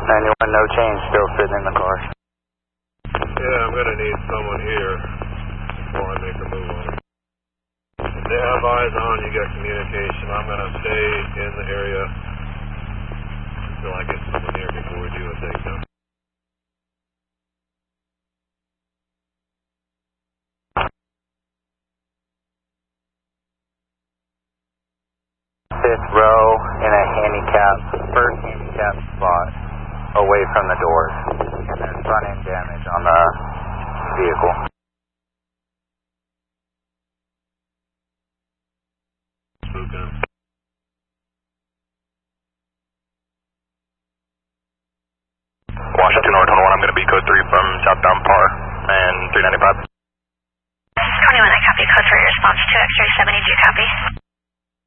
91, no change, still sitting in the car. Yeah, I'm going to need someone here before I make a move on it. If they have eyes on, you got communication. I'm going to stay in the area until I get someone here before we do a takedown. Fifth row in a first handicap spot away from the doors. And there's front end damage on the vehicle. Washington R21, I'm going to be code 3 from southbound PAR and 395. 21, I copy. Code 3 response to X-ray 70, do you copy?